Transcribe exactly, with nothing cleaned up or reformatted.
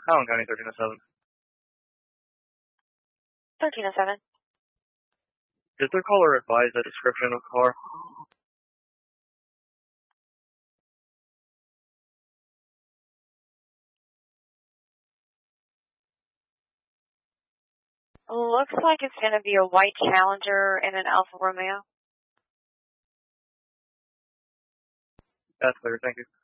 Allen County, thirteen oh seven. thirteen oh seven. Did the caller advise a description of the car? Looks like it's going to be a white Challenger and an Alfa Romeo. That's clear, thank you.